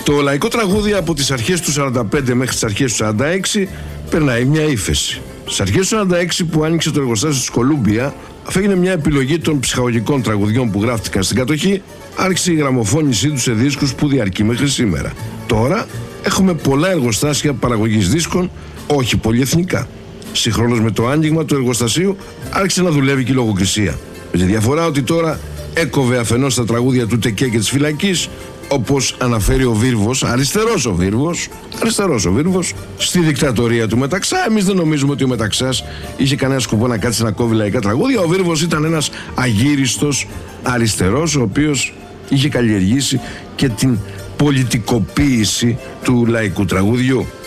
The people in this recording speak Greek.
Το λαϊκό τραγούδι από τις αρχές του 45 μέχρι τις αρχές του 46 περνάει μια ύφεση. Στις αρχές του 46 που άνοιξε το εργοστάσιο της Κολούμπια, αφού έγινε μια επιλογή των ψυχαγωγικών τραγουδιών που γράφτηκαν στην κατοχή, άρχισε η γραμμοφώνησή του σε δίσκους που διαρκεί μέχρι σήμερα. Τώρα έχουμε πολλά εργοστάσια παραγωγής δίσκων, όχι πολυεθνικά. Συγχρόνως με το άνοιγμα του εργοστασίου άρχισε να δουλεύει και η λογοκρισία. Με τη διαφορά ότι τώρα έκοβε αφενός τα τραγούδια του Τεκέ και της Φυλακής, όπως αναφέρει ο Βίρβος, αριστερός ο Βίρβος, στη δικτατορία του Μεταξά. Εμείς δεν νομίζουμε ότι ο Μεταξάς είχε κανένα σκοπό να κάτσει να κόβει λαϊκά τραγούδια. Ο Βίρβος ήταν ένας αγύριστος αριστερός, ο οποίος είχε καλλιεργήσει και την πολιτικοποίηση του λαϊκού τραγουδιού.